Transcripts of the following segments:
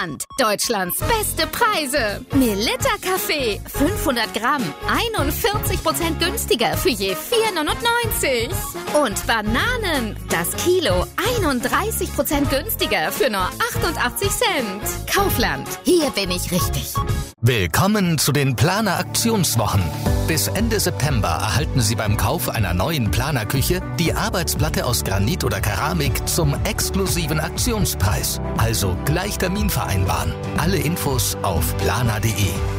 Land. Deutschlands beste Preise. Melitta Kaffee, 500 Gramm, 41% günstiger für je 4,99. Und Bananen, das Kilo, 31% günstiger für nur 88 Cent. Kaufland, hier bin ich richtig. Willkommen zu den Planer-Aktionswochen. Bis Ende September erhalten Sie beim Kauf einer neuen Planerküche die Arbeitsplatte aus Granit oder Keramik zum exklusiven Aktionspreis. Also gleich Termin vereinbaren. Alle Infos auf planer.de.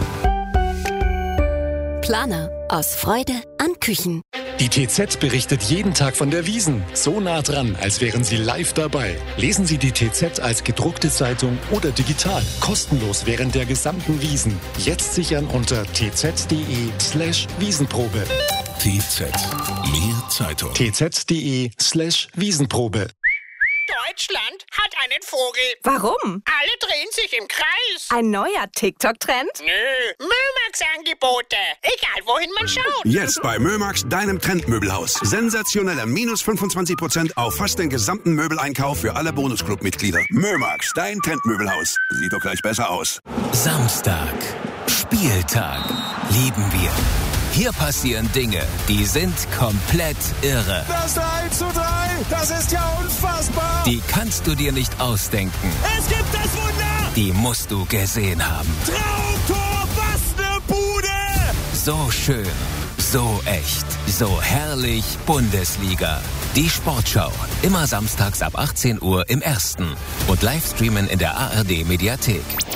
Planer. Aus Freude an Küchen. Die TZ berichtet jeden Tag von der Wiesn. So nah dran, als wären Sie live dabei. Lesen Sie die TZ als gedruckte Zeitung oder digital. Kostenlos während der gesamten Wiesn. Jetzt sichern unter tz.de/Wiesenprobe. TZ. Mehr Zeitung. tz.de/Wiesenprobe. Deutschland hat einen Vogel. Warum? Alle drehen sich im Kreis. Ein neuer TikTok-Trend? Nö, Mömax-Angebote. Egal, wohin man schaut. Jetzt bei Mömax, deinem Trendmöbelhaus. Sensationelle minus 25% auf fast den gesamten Möbeleinkauf für alle Bonusclub-Mitglieder. Mömax, dein Trendmöbelhaus. Sieht doch gleich besser aus. Samstag. Spieltag. Lieben wir. Hier passieren Dinge, die sind komplett irre. Das 3:3, das ist ja unfassbar. Die kannst du dir nicht ausdenken. Es gibt das Wunder. Die musst du gesehen haben. Traumtor, was ne Bude. So schön, so echt, so herrlich Bundesliga. Die Sportschau, immer samstags ab 18 Uhr im Ersten und Livestreamen in der ARD-Mediathek.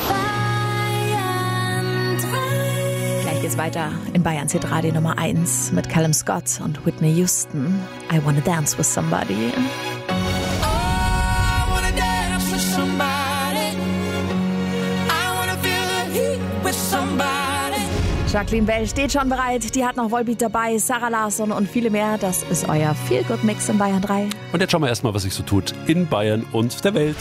Geht's weiter in Bayern Radio Nummer 1 mit Callum Scott und Whitney Houston. I Wanna Dance With Somebody. Jacqueline Bell steht schon bereit. Die hat noch Volbeat dabei, Sarah Larsson und viele mehr. Das ist euer Feel-Good-Mix in Bayern 3. Und jetzt schauen wir erstmal, was sich so tut in Bayern und der Welt.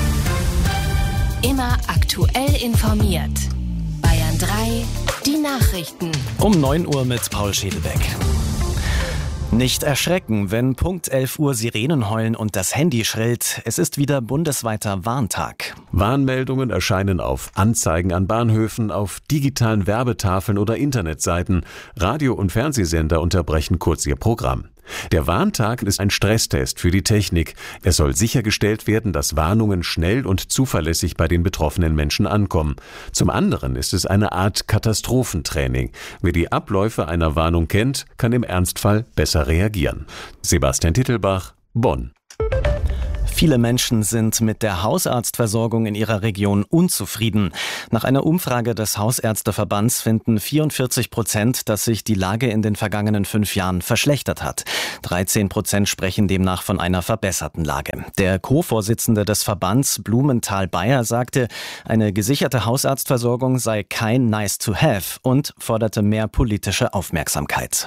Immer aktuell informiert. Bayern 3, die Nachrichten. Um 9 Uhr mit Paul Schädelbeck. Nicht erschrecken, wenn Punkt 11 Uhr Sirenen heulen und das Handy schrillt. Es ist wieder bundesweiter Warntag. Warnmeldungen erscheinen auf Anzeigen an Bahnhöfen, auf digitalen Werbetafeln oder Internetseiten. Radio- und Fernsehsender unterbrechen kurz ihr Programm. Der Warntag ist ein Stresstest für die Technik. Es soll sichergestellt werden, dass Warnungen schnell und zuverlässig bei den betroffenen Menschen ankommen. Zum anderen ist es eine Art Katastrophentraining. Wer die Abläufe einer Warnung kennt, kann im Ernstfall besser reagieren. Sebastian Tittelbach, Bonn. Viele Menschen sind mit der Hausarztversorgung in ihrer Region unzufrieden. Nach einer Umfrage des Hausärzteverbands finden 44%, dass sich die Lage in den vergangenen 5 Jahren verschlechtert hat. 13% sprechen demnach von einer verbesserten Lage. Der Co-Vorsitzende des Verbands, Blumenthal Bayer, sagte, eine gesicherte Hausarztversorgung sei kein Nice to have und forderte mehr politische Aufmerksamkeit.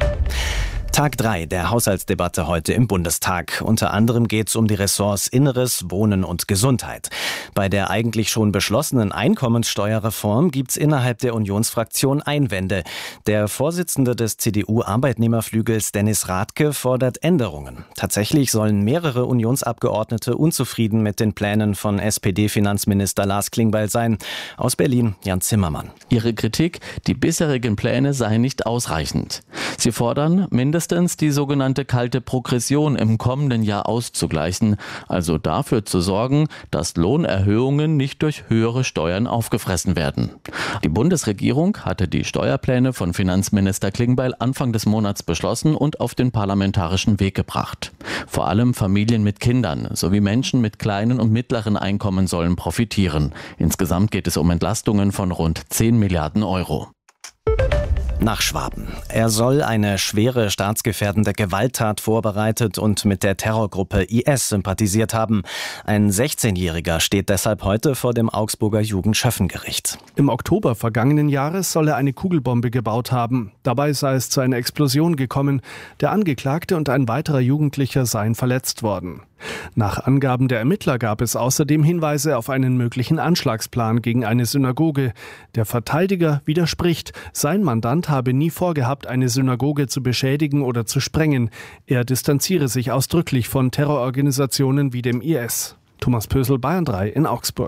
Tag 3 der Haushaltsdebatte heute im Bundestag. Unter anderem geht es um die Ressorts Inneres, Wohnen und Gesundheit. Bei der eigentlich schon beschlossenen Einkommenssteuerreform gibt es innerhalb der Unionsfraktion Einwände. Der Vorsitzende des CDU-Arbeitnehmerflügels, Dennis Rathke, fordert Änderungen. Tatsächlich sollen mehrere Unionsabgeordnete unzufrieden mit den Plänen von SPD-Finanzminister Lars Klingbeil sein. Aus Berlin, Jan Zimmermann. Ihre Kritik, die bisherigen Pläne seien nicht ausreichend. Sie fordern, mindestens die sogenannte kalte Progression im kommenden Jahr auszugleichen, also dafür zu sorgen, dass Lohnerhöhungen nicht durch höhere Steuern aufgefressen werden. Die Bundesregierung hatte die Steuerpläne von Finanzminister Klingbeil Anfang des Monats beschlossen und auf den parlamentarischen Weg gebracht. Vor allem Familien mit Kindern sowie Menschen mit kleinen und mittleren Einkommen sollen profitieren. Insgesamt geht es um Entlastungen von rund 10 Milliarden Euro. Nach Schwaben. Er soll eine schwere staatsgefährdende Gewalttat vorbereitet und mit der Terrorgruppe IS sympathisiert haben. Ein 16-Jähriger steht deshalb heute vor dem Augsburger Jugendschöffengericht. Im Oktober vergangenen Jahres soll er eine Kugelbombe gebaut haben. Dabei sei es zu einer Explosion gekommen. Der Angeklagte und ein weiterer Jugendlicher seien verletzt worden. Nach Angaben der Ermittler gab es außerdem Hinweise auf einen möglichen Anschlagsplan gegen eine Synagoge. Der Verteidiger widerspricht, sein Mandant habe nie vorgehabt, eine Synagoge zu beschädigen oder zu sprengen. Er distanziere sich ausdrücklich von Terrororganisationen wie dem IS. Thomas Pösel, Bayern 3 in Augsburg.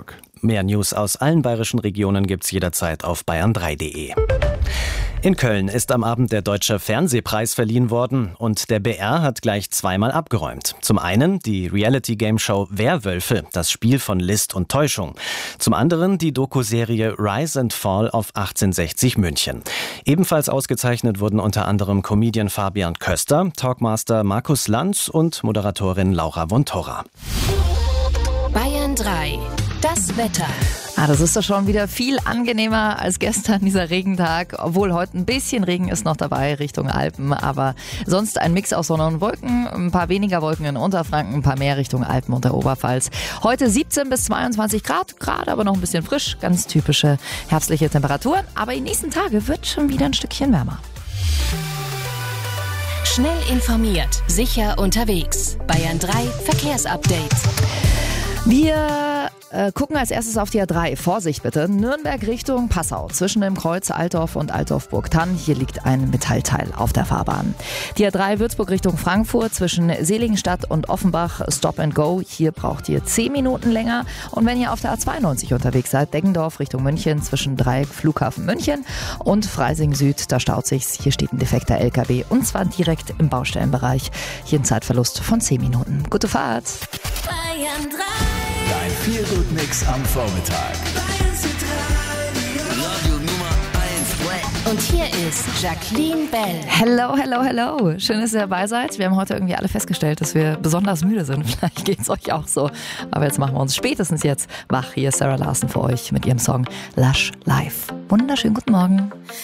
Mehr News aus allen bayerischen Regionen gibt's jederzeit auf bayern3.de. In Köln ist am Abend der Deutsche Fernsehpreis verliehen worden und der BR hat gleich zweimal abgeräumt. Zum einen die Reality-Game-Show Werwölfe, das Spiel von List und Täuschung. Zum anderen die Doku-Serie Rise and Fall auf 1860 München. Ebenfalls ausgezeichnet wurden unter anderem Comedian Fabian Köster, Talkmaster Markus Lanz und Moderatorin Laura von Torra. Bayern 3. Das Wetter. Das ist doch schon wieder viel angenehmer als gestern, dieser Regentag. Obwohl heute ein bisschen Regen ist noch dabei Richtung Alpen. Aber sonst ein Mix aus Sonne und Wolken. Ein paar weniger Wolken in Unterfranken, ein paar mehr Richtung Alpen und der Oberpfalz. Heute 17 bis 22 Grad, gerade aber noch ein bisschen frisch. Ganz typische herbstliche Temperaturen. Aber die nächsten Tage wird schon wieder ein Stückchen wärmer. Schnell informiert, sicher unterwegs. Bayern 3 Verkehrsupdate. Wir gucken als erstes auf die A3. Vorsicht bitte. Nürnberg Richtung Passau. Zwischen dem Kreuz Altdorf und Altdorf-Burgthann. Hier liegt ein Metallteil auf der Fahrbahn. Die A3 Würzburg Richtung Frankfurt. Zwischen Seligenstadt und Offenbach. Stop and go. Hier braucht ihr 10 Minuten länger. Und wenn ihr auf der A92 unterwegs seid, Deggendorf Richtung München. Zwischen Dreieck Flughafen München und Freising Süd. Da staut sich's. Hier steht ein defekter LKW. Und zwar direkt im Baustellenbereich. Hier ein Zeitverlust von 10 Minuten. Gute Fahrt. Bayern 3. Dein Feelgood-Mix am Vormittag. Radio Nummer 1. Und hier ist Jacqueline Bell. Hello, hello, hello. Schön, dass ihr dabei seid. Wir haben heute irgendwie alle festgestellt, dass wir besonders müde sind. Vielleicht geht's euch auch so. Aber jetzt machen wir uns spätestens jetzt wach. Hier ist Sarah Larson für euch mit ihrem Song Lush Life. Wunderschönen guten Morgen.